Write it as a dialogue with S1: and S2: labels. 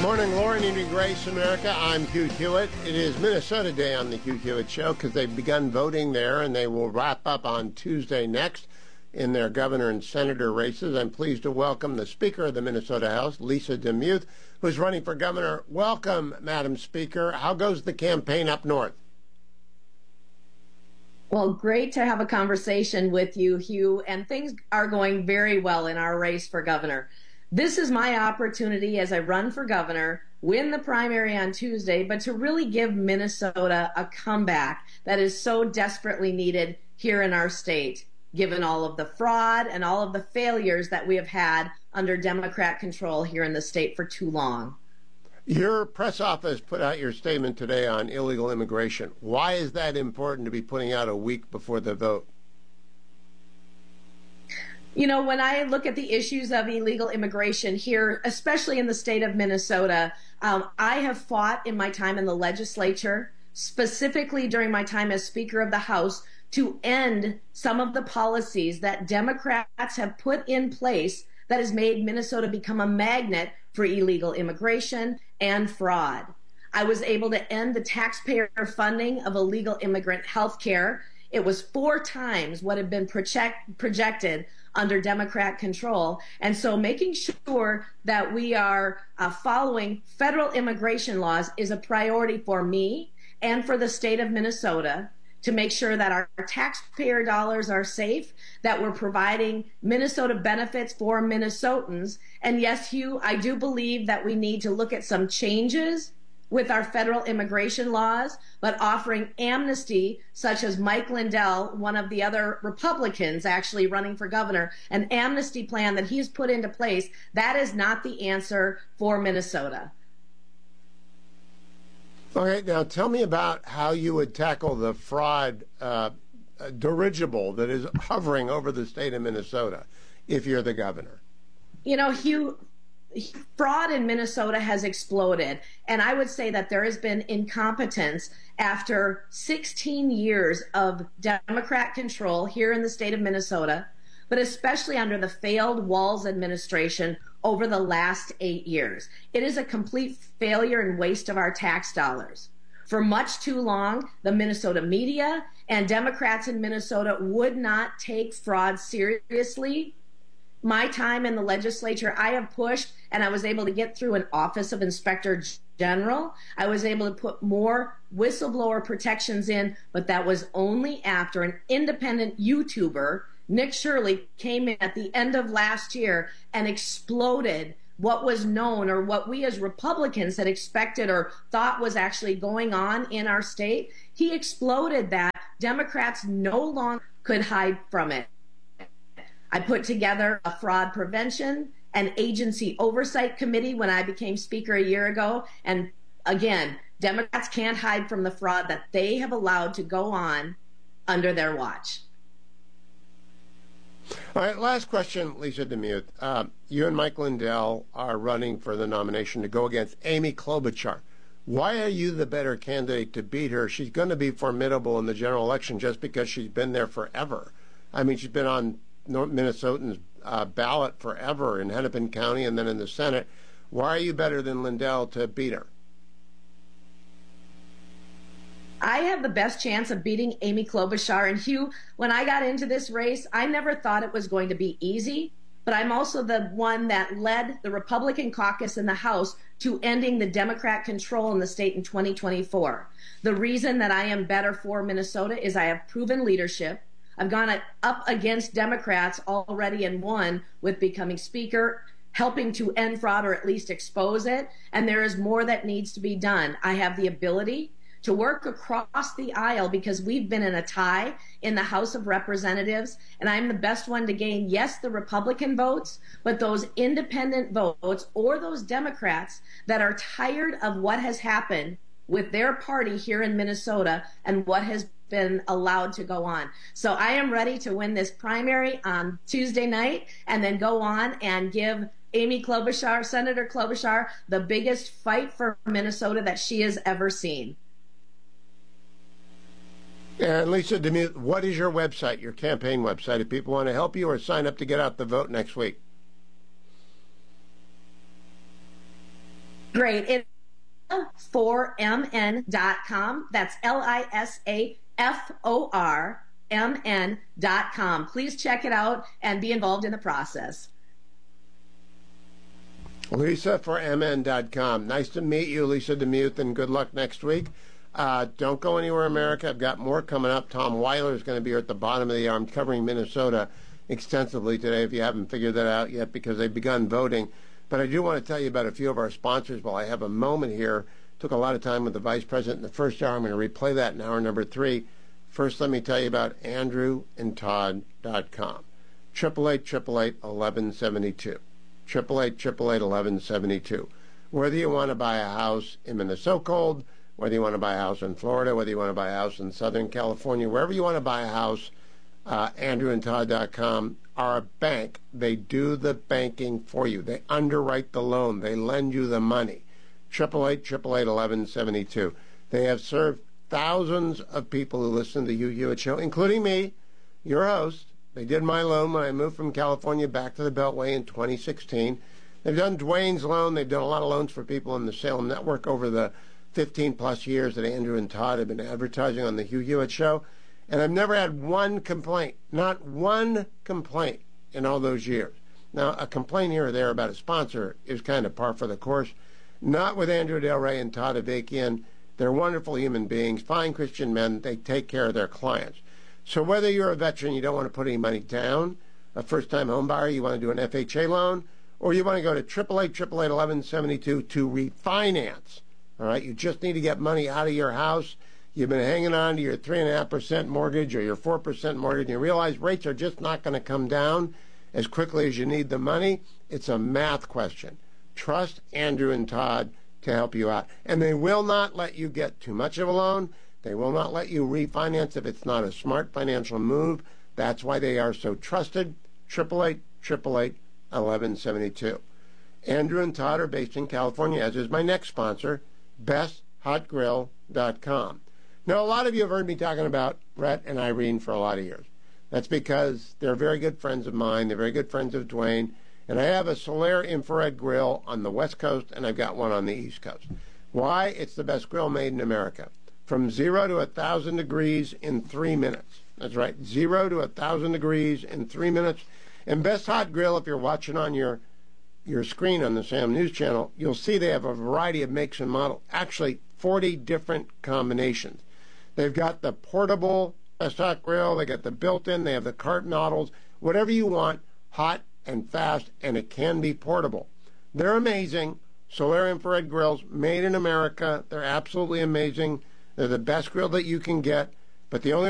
S1: Morning, Lauren, Evening Grace, America. I'm Hugh Hewitt. It is Minnesota Day on the Hugh Hewitt Show because they've begun voting there, and they will wrap up on Tuesday next in their governor and senator races. I'm pleased to welcome the Speaker of the Minnesota House, Lisa DeMuth, who's running for governor. Welcome, Madam Speaker. How goes the campaign up north?
S2: Well, great to have a conversation with you, Hugh, and things are going very well in our race for governor. This is my opportunity as I run for governor, win the primary on Tuesday, but to really give Minnesota a comeback that is so desperately needed here in our state, given all of the fraud and all of the failures that we have had under Democrat control here in the state for too long.
S1: Your press office put out your statement today on illegal immigration. Why is that important to be putting out a week before the vote?
S2: You know, when I look at the issues of illegal immigration here, especially in the state of Minnesota, I have fought in my time in the legislature, specifically during my time as Speaker of the House, to end some of the policies that Democrats have put in place that has made Minnesota become a magnet for illegal immigration and fraud. I was able to end the taxpayer funding of illegal immigrant health care. It was 4 times what had been projected under Democrat control. And so making sure that we are following federal immigration laws is a priority for me and for the state of Minnesota, to make sure that our taxpayer dollars are safe, that we're providing Minnesota benefits for Minnesotans. And yes, Hugh, I do believe that we need to look at some changes with our federal immigration laws, but offering amnesty, such as Mike Lindell, one of the other Republicans actually running for governor, an amnesty plan that he's put into place, that is not the answer for Minnesota.
S1: All right, now tell me about how you would tackle the fraud dirigible that is hovering over the state of Minnesota if you're the governor.
S2: You know, Hugh, fraud in Minnesota has exploded, and I would say that there has been incompetence after 16 years of Democrat control here in the state of Minnesota, but especially under the failed Walz administration over the last 8 years. It is a complete failure and waste of our tax dollars. For much too long, the Minnesota media and Democrats in Minnesota would not take fraud seriously. My time in the legislature, I have pushed, and I was able to get through an Office of Inspector General. I was able to put more whistleblower protections in, but that was only after an independent YouTuber, Nick Shirley, came in at the end of last year and exploded what was known, or what we as Republicans had expected or thought was actually going on in our state. He exploded that. Democrats no longer could hide from it. I put together a fraud prevention and agency oversight committee when I became Speaker a year ago. And again, Democrats can't hide from the fraud that they have allowed to go on under their watch.
S1: All right, last question, Lisa DeMuth. You and Mike Lindell are running for the nomination to go against Amy Klobuchar. Why are you the better candidate to beat her? She's going to be formidable in the general election just because she's been there forever. I mean, she's been on Minnesotans' ballot forever in Hennepin County and then in the Senate. Why are you better than Lindell to beat her?
S2: I have the best chance of beating Amy Klobuchar. And Hugh, when I got into this race, I never thought it was going to be easy, but I'm also the one that led the Republican caucus in the House to ending the Democrat control in the state in 2024. The reason that I am better for Minnesota is I have proven leadership. I've gone up against Democrats already and won with becoming Speaker, helping to end fraud or at least expose it. And there is more that needs to be done. I have the ability to work across the aisle because we've been in a tie in the House of Representatives, and I'm the best one to gain, yes, the Republican votes, but those independent votes or those Democrats that are tired of what has happened with their party here in Minnesota and what has been allowed to go on. So I am ready to win this primary on Tuesday night and then go on and give Amy Klobuchar, Senator Klobuchar, the biggest fight for Minnesota that she has ever seen.
S1: And Lisa DeMuth, what is your website, your campaign website, if people want to help you or sign up to get out the vote next week?
S2: Great. It's lisaformn.com. That's lisaformn.com. Please check it out and be involved in the process.
S1: lisaformn.com. Nice to meet you, Lisa DeMuth, and good luck next week. Don't go anywhere, America. I've got more coming up. Tom Weiler is going to be here at the bottom of the hour. I'm covering Minnesota extensively today, if you haven't figured that out yet, because they've begun voting. But I do want to tell you about a few of our sponsors while I have a moment here. Took a lot of time with the Vice President in the first hour. I'm going to replay that in hour number 3. First, let me tell you about AndrewandTodd.com. 888-888-1172. 888-888-1172. Whether you want to buy a house in Minnesota, whether you want to buy a house in Florida, whether you want to buy a house in Southern California, wherever you want to buy a house, AndrewandTodd.com are a bank. They do the banking for you. They underwrite the loan. They lend you the money. 888-888-1172. They have served thousands of people who listen to the Hugh Hewitt Show, including me, your host. They did my loan when I moved from California back to the Beltway in 2016. They've done Dwayne's loan. They've done a lot of loans for people in the Salem Network over the 15-plus years that Andrew and Todd have been advertising on the Hugh Hewitt Show. And I've never had one complaint, not one complaint in all those years. Now, a complaint here or there about a sponsor is kind of par for the course. Not with Andrew Del Rey and Todd Avakian. They're wonderful human beings, fine Christian men. They take care of their clients. So whether you're a veteran, you don't want to put any money down, a first-time home buyer, you want to do an FHA loan, or you want to go to 888-888-1172 to refinance. All right, you just need to get money out of your house. You've been hanging on to your 3.5% mortgage or your 4% mortgage, and you realize rates are just not going to come down as quickly as you need the money. It's a math question. Trust Andrew and Todd to help you out. And they will not let you get too much of a loan. They will not let you refinance if it's not a smart financial move. That's why they are so trusted. 888-888-1172. Andrew and Todd are based in California, as is my next sponsor, BestHotGrill.com. Now, a lot of you have heard me talking about Rhett and Irene for a lot of years. That's because they're very good friends of mine. They're very good friends of Dwayne. And I have a Solaire infrared grill on the West Coast, and I've got one on the East Coast. Why? It's the best grill made in America. From 0 to 1,000 degrees in 3 minutes. That's right, 0 to 1,000 degrees in 3 minutes. And Best Hot Grill, if you're watching on your screen on the Sam News Channel, you'll see they have a variety of makes and models. Actually, 40 different combinations. They've got the portable Best Hot Grill. They got the built-in. They have the cart models. Whatever you want, hot and fast, and it can be portable. They're amazing. Solaire infrared grills made in America. They're absolutely amazing. They're the best grill that you can get. But the only